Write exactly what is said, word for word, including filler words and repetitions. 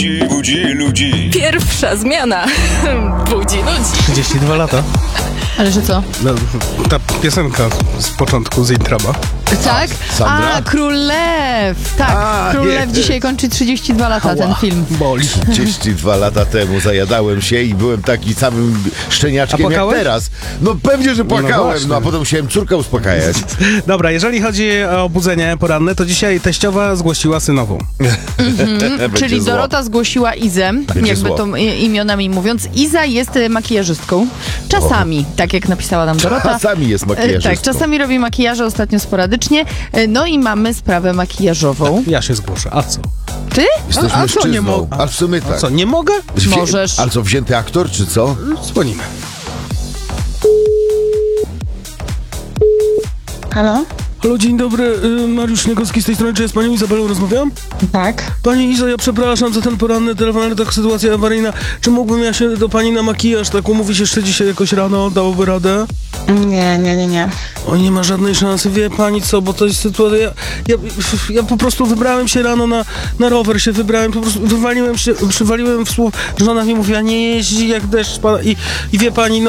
Budzi ludzi. Pierwsza zmiana budzi ludzi. trzydzieści dwa lata. Ale że co? No, ta piosenka z początku, z intraba. Tak? Sandra? A, Król Lew. Tak, A, Król nie. Lew dzisiaj kończy trzydzieści dwa lata, ten film. Boli. trzydzieści dwa lata temu zajadałem się i byłem taki samym szczeniaczkiem A jak płakałeś? teraz. No pewnie, że płakałem, właśnie. no a potem musiałem córkę uspokajać. Dobra, jeżeli chodzi o obudzenie poranne, to dzisiaj teściowa zgłosiła synową. Będzie Czyli zło. Dorota zgłosiła Izę, Będzie jakby zło. to i- imionami mówiąc. Iza jest e, makijażystką. Czasami, tak jak napisała nam Dorota. Czasami jest E, makijażystką. Tak, czasami robi makijaże, ostatnio sporadycznie. E, No i mamy sprawę makijażową. Ja się zgłoszę. A co? Ty? Jesteś A- a co, mężczyzną. nie mo- A w sumie tak. Co, nie mogę? Wzię- Możesz. Ale co, wzięty aktor, czy co? Dzwonimy. Halo? Halo, dzień dobry, y, Mariusz Śniegowski z tej strony, czy ja z panią Izabelą rozmawiam? Tak. Pani Izo, ja przepraszam za ten poranny telefon, ale taka sytuacja awaryjna. Czy mógłbym ja się do pani na makijaż tak umówić jeszcze dzisiaj jakoś rano? Dałoby radę? Nie, nie, nie, nie. O, nie ma żadnej szansy, wie pani co, bo to jest sytuacja, ja, ja, ja po prostu wybrałem się rano na, na rower, się wybrałem, po prostu wywaliłem się, przywaliłem w słup, żona mi mówiła, nie jeździ jak deszcz pada i, i wie pani, no